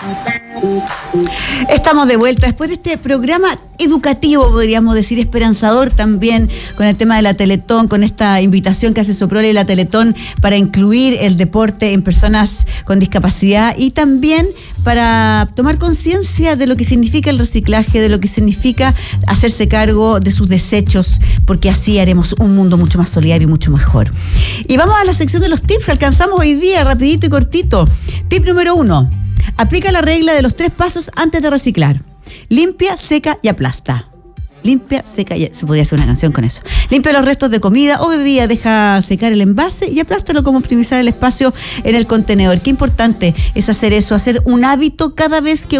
Estamos de vuelta después de este programa educativo, podríamos decir, esperanzador también, con el tema de la Teletón, con esta invitación que hace Soprole y la Teletón para incluir el deporte en personas con discapacidad y también para tomar conciencia de lo que significa el reciclaje, de lo que significa hacerse cargo de sus desechos, porque así haremos un mundo mucho más solidario y mucho mejor. Y vamos a la sección de los tips que alcanzamos hoy día, rapidito y cortito. Tip número 1. Aplica la regla de los 3 pasos antes de reciclar. Limpia, seca y aplasta. Limpia, seca y... Se podría hacer una canción con eso. Limpia los restos de comida o bebida, deja secar el envase y aplástalo como optimizar el espacio en el contenedor. Qué importante es hacer eso, hacer un hábito cada vez que